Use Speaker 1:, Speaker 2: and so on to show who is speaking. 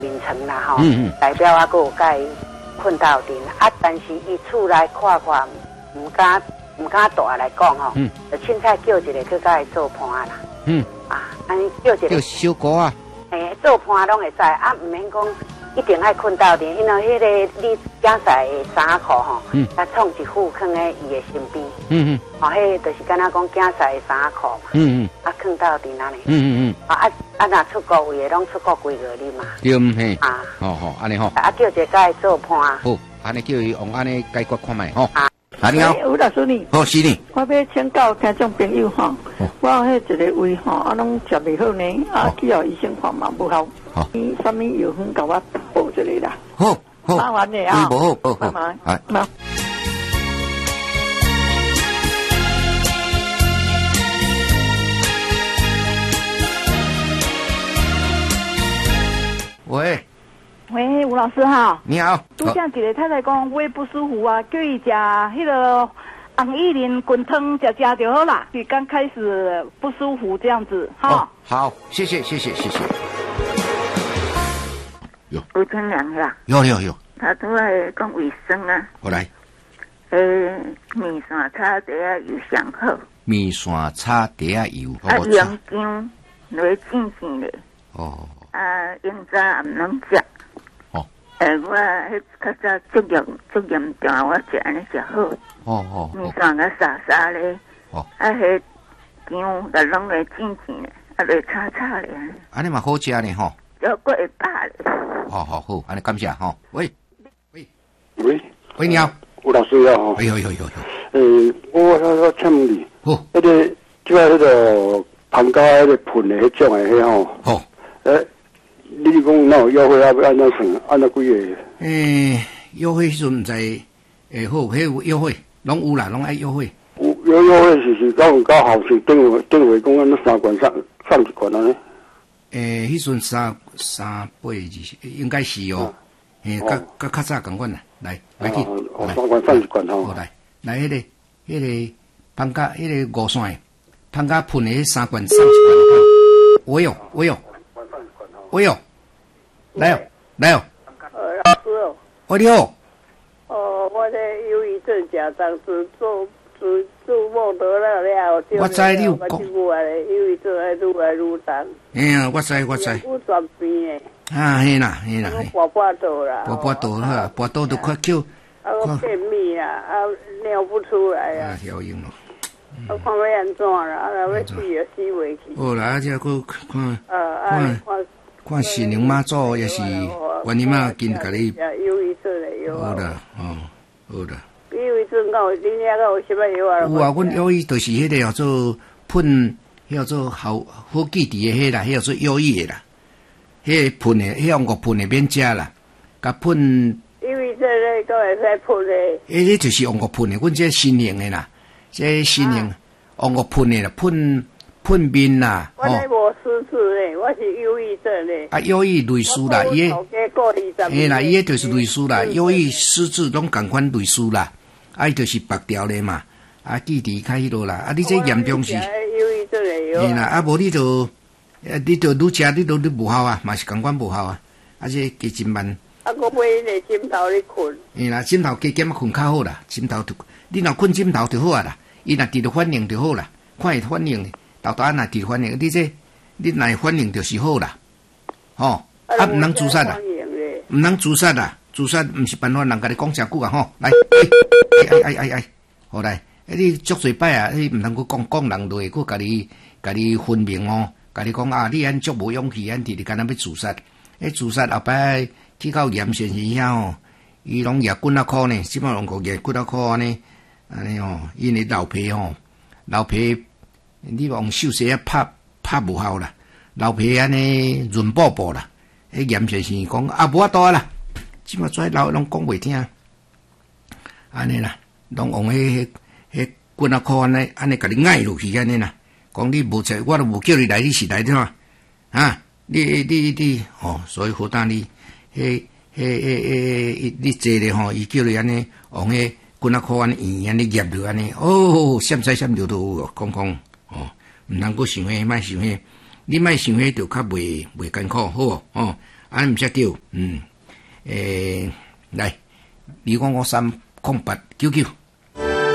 Speaker 1: 眠床啦吼，代表还佫有甲伊困到阵啊，但是伊厝内看看，唔敢大来讲吼，就凊彩叫一个去甲伊做伴啦，安尼叫一个
Speaker 2: 叫小姑啊，
Speaker 1: 做伴拢会使啊，唔免讲一定爱困到阵，因为迄个你囝婿的衫裤吼，甲创一副放在伊的身边，迄就是敢若讲囝婿的衫裤嘛，放到阵安尼，若出国位的拢出国几个哩嘛，
Speaker 2: 对嘿，好，安尼吼，
Speaker 1: 叫一个甲伊做伴，
Speaker 2: 好，安尼叫伊用安尼解决看卖吼。你好，
Speaker 3: 吴老师你，
Speaker 2: 好是你。
Speaker 3: 我要请教听众朋友吼，我迄一个胃吼，拢食袂好呢，去互医生看嘛不好，伊啥物药粉甲我补一个啦。
Speaker 2: 好，
Speaker 3: 麻烦你啊，
Speaker 2: 好，
Speaker 3: 麻烦，喂，吴老师好。
Speaker 2: 你好。
Speaker 3: 拄则一个太太讲胃不舒服啊，叫伊食迄个红薏仁滚汤，食就好啦。就刚开始不舒服这样子，哈。
Speaker 2: 好，谢谢。
Speaker 3: 有天凉啦。
Speaker 2: 有。
Speaker 3: 他都来讲卫生啊。
Speaker 2: 我来。
Speaker 3: 面线炒茶油上好。
Speaker 2: 面线炒茶油。
Speaker 3: 洋姜来煎咧。烟渣唔能食。我迄较早足严重，我食安尼食好。面线个沙咧。迄姜就拢来煎咧，来炒咧。
Speaker 2: 安尼嘛好食呢吼。
Speaker 3: 要过会饱咧。
Speaker 2: 好，安尼感谢吼。喂，你好，
Speaker 4: 吴老师好。
Speaker 2: 有。
Speaker 4: 我请问你，
Speaker 2: 好，
Speaker 4: 即个旁加迄个喷的迄种的迄吼。
Speaker 2: 好。
Speaker 4: 你讲那有药费要按怎算？按怎几个？
Speaker 2: 药费迄阵毋知好，迄药费拢有啦，拢爱药费。
Speaker 4: 有药费是到好是电话讲安尼3罐上1罐安尼。
Speaker 2: 迄阵3倍应该是哦。甲较早共款啦，来去。
Speaker 4: 3罐上1罐吼。
Speaker 2: 好来，迄个芳加迄个5线，芳加喷的3罐上1罐。我有。来哦。
Speaker 3: 老师哦。
Speaker 2: 你好。
Speaker 3: 我这忧郁症食当时做梦得了，
Speaker 2: 我知你有讲。
Speaker 3: 我忧郁症愈来愈重。
Speaker 2: 我知。
Speaker 3: 有转变的。
Speaker 2: 嘿啦。
Speaker 3: 我跋倒啦。
Speaker 2: 跋倒都快叫。
Speaker 3: 我便秘啦，尿不出来啊。
Speaker 2: 效应咯。
Speaker 3: 我看要安怎啦，要死就死袂去。
Speaker 2: 好啦，这个看神灵妈祖也是观音妈紧甲你。
Speaker 3: 忧郁症的药。
Speaker 2: 好啦。
Speaker 3: 忧郁症你有什么药啊？
Speaker 2: 有啊，阮忧郁就是迄个叫做喷，叫做好记忆的迄啦，迄叫做忧郁的啦。迄个喷的，迄用个喷的免食啦，甲喷。
Speaker 3: 忧郁症咧，都会使喷的。
Speaker 2: 迄就是用个喷的，阮这新型的啦，这新型用个喷的啦，喷面啦。
Speaker 3: 我咧无失智咧，我是忧郁症咧。
Speaker 2: 忧郁类似啦，伊啦，伊就是类似啦，忧郁失智拢共款类似啦，伊就是白条咧嘛，记忆较迄落啦，你这严重是。
Speaker 3: 忧郁症的药。
Speaker 2: 啦，无你就愈食你无效啊，嘛是共款无效啊，这加真慢。
Speaker 3: 我买迄个枕头咧困。
Speaker 2: 啦，枕头加减困较好啦，枕头你若困枕头就好啊啦，伊若直着反应就好啦，看伊反应，豆豆若直反应，你若会反应就是好啦，毋能自杀啦，毋能自杀啦，自杀毋是办法，人甲你讲诚久啊吼，来，好来，你足侪摆啊，你毋通去讲人落，佫甲你分明哦，甲你讲你安足无勇气，安直直干那要自杀，自杀后摆去到严先生遐吼，伊拢额几啊箍呢，即摆拢个额几啊箍安尼吼，因为老皮你用手势拍无效啦，老皮安尼润宝宝啦，严先生讲无法度啦，即摆跩老拢讲袂听，安尼啦，拢用迄几啊箍安尼甲你爱落去安尼啦，讲你无在，我都无叫你来，你是来的嘛？你所以好当你你坐咧吼，伊叫你安尼用迄几啊箍安尼圆安尼夹落安尼，闪闪闪着都有讲毋通阁想迄，莫想迄，你莫想迄就较袂艰苦好安毋识叫，来，2553899。